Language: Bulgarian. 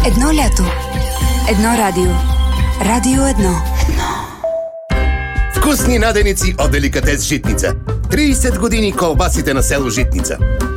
Едно лято. Едно радио. Радио 1. Вкусни наденици от Деликатес Житница. 30 години колбасите на село Житница.